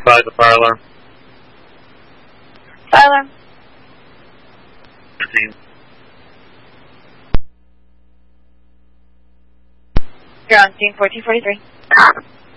the fire alarm. Fire alarm. 13. You're on scene 1443.